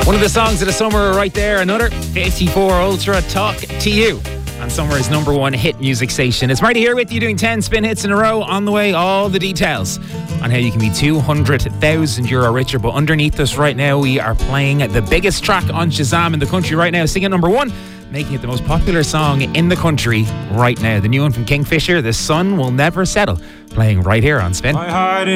One of the songs of the summer right there. Another 54 Ultra Talk to You on Summer's number one hit music station. It's Marty here with you doing 10 spin hits in a row. On the way, all the details on how you can be €200,000 richer. But underneath us right now, we are playing the biggest track on Shazam in the country right now. Singing at number one, making it the most popular song in the country right now. The new one from Kingfisher, The Sun Will Never Settle, playing right here on Spin.